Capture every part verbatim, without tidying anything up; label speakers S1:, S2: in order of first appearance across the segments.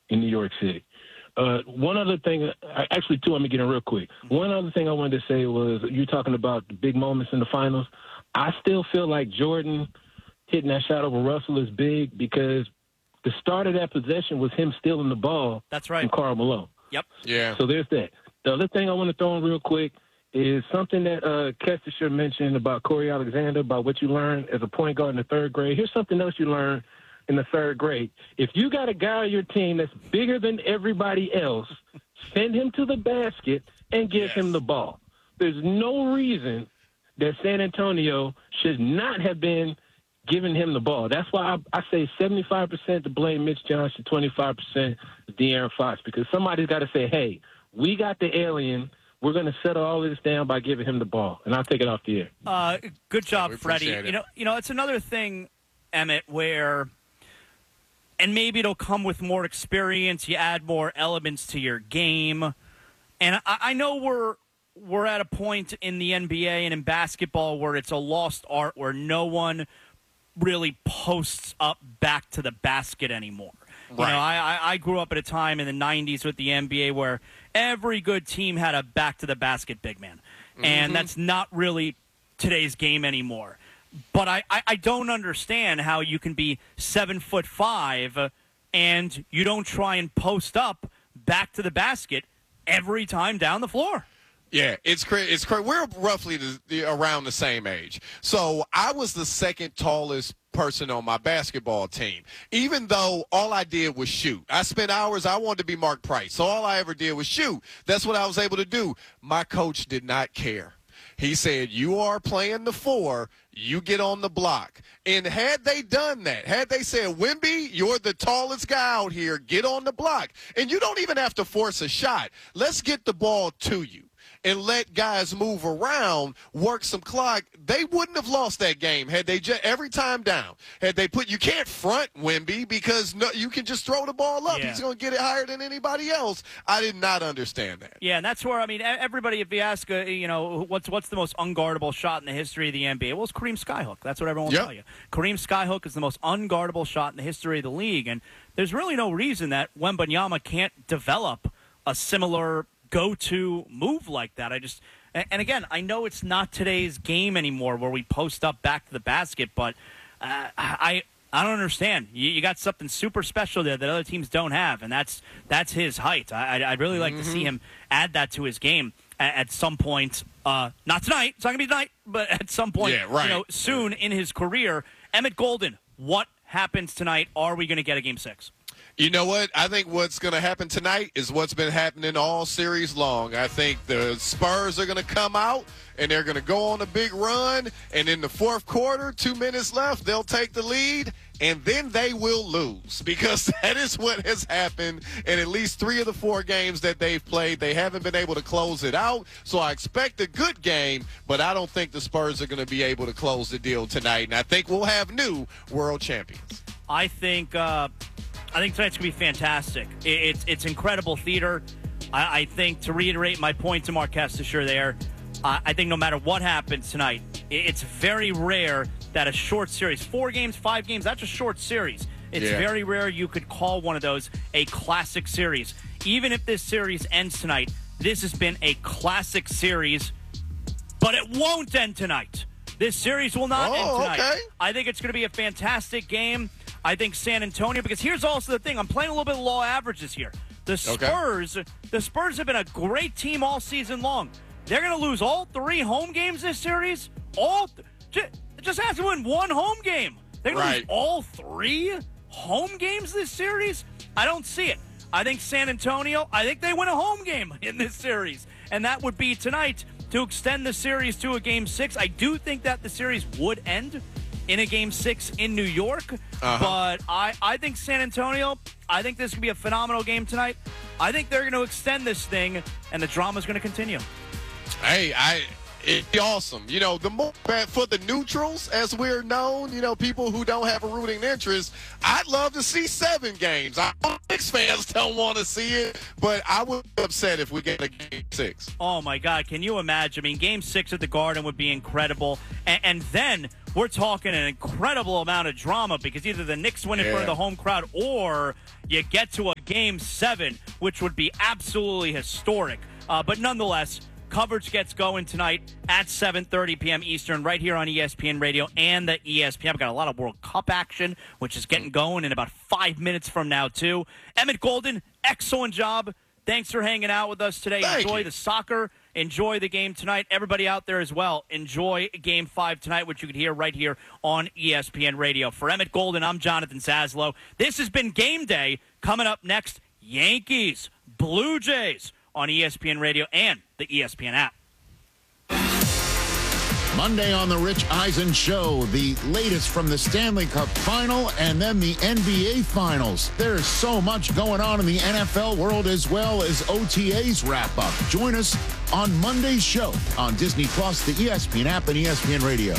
S1: in New York City. Uh, one other thing, actually two, I'm going to get in real quick. One other thing I wanted to say was you're talking about the big moments in the finals. I still feel like Jordan hitting that shot over Russell is big because the start of that possession was him stealing the ball.
S2: That's right.
S1: From Karl Malone.
S2: Yep.
S3: Yeah.
S1: So there's that. The other thing I want to throw in real quick is something that uh, Kestisher mentioned about Corey Alexander, about what you learned as a point guard in the third grade. Here's something else you learned in the third grade. If you got a guy on your team that's bigger than everybody else, send him to the basket and give
S3: yes.
S1: him the ball. There's no reason that San Antonio should not have been giving him the ball. That's why I, I say seventy-five percent to blame Mitch Johnson, twenty-five percent to De'Aaron Fox, because somebody's got to say, hey, we got the alien. We're going to settle all this down by giving him the ball. And I'll take it off the air.
S2: Uh, good job,
S3: yeah,
S2: Freddie.
S3: it.
S2: You know, you know, it's another thing, Emmett, where – and maybe it'll come with more experience. You add more elements to your game. And I, I know we're we're at a point in the N B A and in basketball where it's a lost art, where no one really posts up back to the basket anymore. Right. You know, I, I grew up at a time in the nineties with the N B A where every good team had a back-to-the-basket big man. Mm-hmm. And that's not really today's game anymore. But I, I, I don't understand how you can be seven foot five and you don't try and post up back to the basket every time down the floor.
S3: Yeah, it's crazy. It's cra- We're roughly the, the, around the same age. So I was the second tallest person on my basketball team, even though all I did was shoot. I spent hours. I wanted to be Mark Price, so all I ever did was shoot. That's what I was able to do. My coach did not care. He said, you are playing the four, you get on the block. And had they done that, had they said, Wemby, you're the tallest guy out here, get on the block. And you don't even have to force a shot. Let's get the ball to you and let guys move around, work some clock. They wouldn't have lost that game had they just every time down. Had they put, you can't front Wemby because no, you can just throw the ball up. Yeah. He's going to get it higher than anybody else. I did not understand that.
S2: Yeah, and that's where, I mean, everybody, if you ask, uh, you know, what's what's the most unguardable shot in the history of the N B A? Well, it's Kareem Skyhook. That's what everyone will
S3: yep.
S2: tell you. Kareem Skyhook is the most unguardable shot in the history of the league, and there's really no reason that Wembanyama can't develop a similar go-to move like that. I just, and again, I know it's not today's game anymore where we post up back to the basket, but uh, I I don't understand. You, you got something super special there that other teams don't have, and that's that's his height. I, I'd really like mm-hmm. to see him add that to his game at, at some point. Uh, not tonight. It's not going to be tonight, but at some point,
S3: yeah, right.
S2: you know, soon in his career. Emmett Golden, what happens tonight? Are we going to get a game six?
S3: You know what? I think what's going to happen tonight is what's been happening all series long. I think the Spurs are going to come out, and they're going to go on a big run, and in the fourth quarter, two minutes left, they'll take the lead, and then they will lose because that is what has happened in at least three of the four games that they've played. They haven't been able to close it out, so I expect a good game, but I don't think the Spurs are going to be able to close the deal tonight, and I think we'll have new world champions.
S2: I think uh, I think tonight's going to be fantastic. It, it's it's incredible theater. I, I think, to reiterate my point to Mark Kestisher there, uh, I think no matter what happens tonight, it, it's very rare that a short series, four games, five games, that's a short series. It's
S3: yeah.
S2: very rare you could call one of those a classic series. Even if this series ends tonight, this has been a classic series, but it won't end tonight. This series will not
S3: oh,
S2: end tonight.
S3: Okay.
S2: I think it's going to be a fantastic game. I think San Antonio, because here's also the thing. I'm playing a little bit of law averages here. The Spurs, okay. the Spurs have been a great team all season long. They're going to lose all three home games this series. All th- just has to win one home game. They're going
S3: right.
S2: to lose all three home games this series. I don't see it. I think San Antonio, I think they win a home game in this series, and that would be tonight to extend the series to a game six. I do think that the series would end in a game six in New York, uh-huh. but I, I think San Antonio, I think this could be a phenomenal game tonight. I think they're going to extend this thing, and the drama's going to continue.
S3: Hey, I it'd be awesome. You know, the more for the neutrals, as we're known, you know, people who don't have a rooting interest, I'd love to see seven games. I know Knicks fans don't want to see it, but I would be upset if we get a game six.
S2: Oh, my God. Can you imagine? I mean, game six at the Garden would be incredible. And, and then we're talking an incredible amount of drama because either the Knicks win it
S3: yeah.
S2: for the home crowd or you get to a Game seven, which would be absolutely historic. Uh, but nonetheless, coverage gets going tonight at seven thirty p.m. Eastern right here on E S P N Radio and the E S P N. We've got a lot of World Cup action, which is getting going in about five minutes from now, too. Emmett Golden, excellent job. Thanks for hanging out with us today.
S3: Thank
S2: Enjoy
S3: you.
S2: the soccer. Enjoy the game tonight. Everybody out there as well, enjoy Game five tonight, which you can hear right here on E S P N Radio. For Emmett Golden, I'm Jonathan Saslow. This has been Game Day. Coming up next, Yankees, Blue Jays on E S P N Radio and the E S P N app.
S4: Monday on the Rich Eisen Show, the latest from the Stanley Cup Final and then the N B A Finals. There's so much going on in the N F L world as well as O T As wrap up. Join us on Monday's show on Disney Plus, the E S P N app, and E S P N Radio.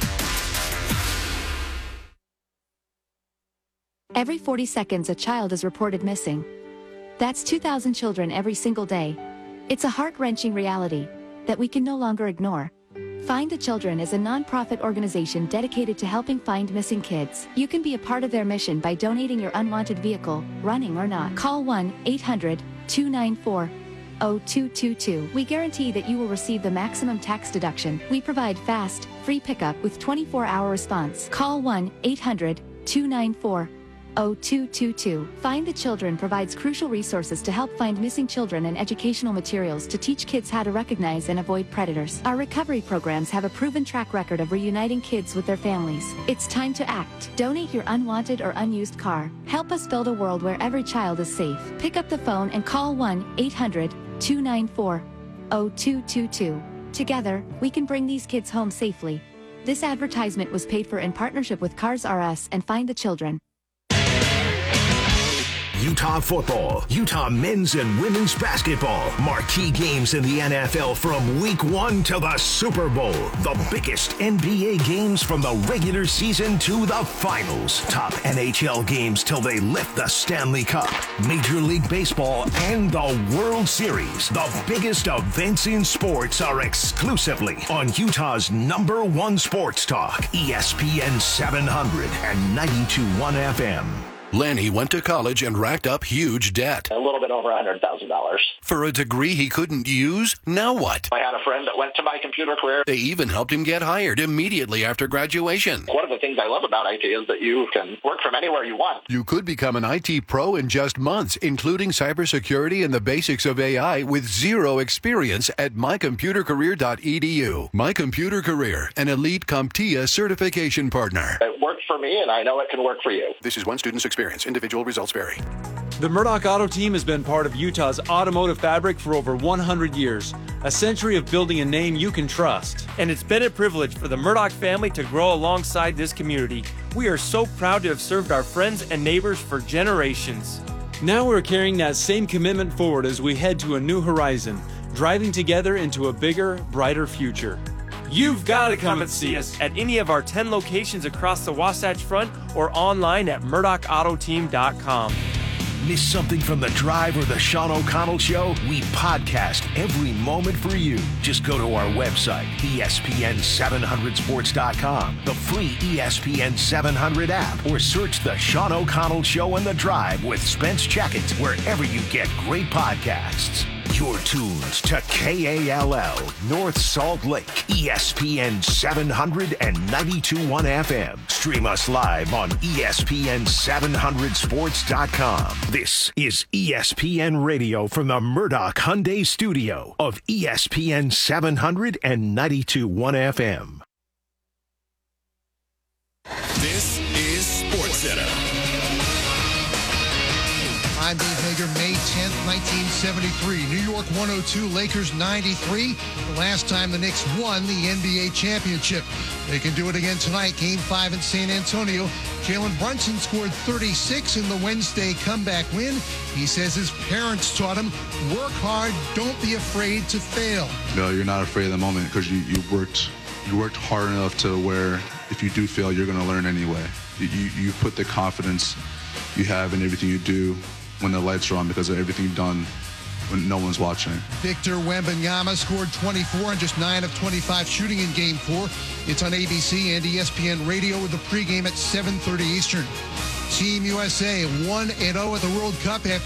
S5: Every forty seconds, a child is reported missing. That's two thousand children every single day. It's a heart-wrenching reality that we can no longer ignore. Find the Children is a non-profit organization dedicated to helping find missing kids. You can be a part of their mission by donating your unwanted vehicle, running or not. Call one eight hundred two nine four zero two two two. We guarantee that you will receive the maximum tax deduction. We provide fast, free pickup with twenty-four hour response. Call one eight hundred two nine four zero two two two. Find the Children provides crucial resources to help find missing children and educational materials to teach kids how to recognize and avoid predators. Our recovery programs have a proven track record of reuniting kids with their families. It's time to act. Donate your unwanted or unused car. Help us build a world where every child is safe. Pick up the phone and call one eight hundred two nine four zero two two two. Together, we can bring these kids home safely. This advertisement was paid for in partnership with Cars R Us and Find the Children.
S6: Utah football, Utah men's and women's basketball, marquee games in the N F L from week one to the Super Bowl. The biggest N B A games from the regular season to the finals. Top N H L games till they lift the Stanley Cup. Major League Baseball and the World Series. The biggest events in sports are exclusively on Utah's number one sports talk, E S P N seven hundred and ninety-two point one F M.
S7: Lanny went to college and racked up huge debt.
S8: A little bit over one hundred thousand dollars.
S7: For a degree he couldn't use? Now what?
S8: I had a friend that went to my computer career.
S7: They even helped him get hired immediately after graduation.
S8: One of the things I love about I T is that you can work from anywhere you want.
S7: You could become an I T pro in just months, including cybersecurity and the basics of A I with zero experience at my computer career dot e d u. My Computer Career, an elite CompTIA certification partner.
S8: It worked for me, and I know it can work for you.
S7: This is one student's experience. Individual results vary.
S9: The Murdoch Auto Team has been part of Utah's automotive fabric for over one hundred years, a century of building a name you can trust.
S10: And it's been a privilege for the Murdoch family to grow alongside this community. We are so proud to have served our friends and neighbors for generations.
S9: Now we're carrying that same commitment forward as we head to a new horizon, driving together into a bigger, brighter future.
S10: You've got to come and see us at any of our ten locations across the Wasatch Front or online at murdoch auto team dot com.
S6: Miss something from The Drive or The Sean O'Connell Show? We podcast every moment for you. Just go to our website, E S P N seven hundred sports dot com, the free E S P N seven hundred app, or search The Sean O'Connell Show and The Drive with Spence Checkett wherever you get great podcasts. You're tuned to K A L L, North Salt Lake, E S P N seven hundred and ninety-two point one F M. Stream us live on E S P N seven hundred sports dot com. This is E S P N Radio from the Murdoch Hyundai studio of E S P N seven hundred and ninety-two point one F M.
S11: This is SportsCenter.
S12: I'm Dave Hager, May tenth, nineteen seventy-three. New York one oh two, Lakers ninety-three. The last time the Knicks won the N B A championship. They can do it again tonight. Game five in San Antonio. Jalen Brunson scored thirty-six in the Wednesday comeback win. He says his parents taught him, work hard, don't be afraid to fail.
S13: No, you're not afraid of the moment because you, you worked you worked hard enough to where if you do fail, you're going to learn anyway. You, you, you put the confidence you have in everything you do when the lights are on because of everything you've done when no one's watching. Victor Wembanyama scored twenty-four and just nine of twenty-five shooting in Game four. It's on A B C and E S P N Radio with the pregame at seven thirty Eastern. Team U S A one and oh at the World Cup after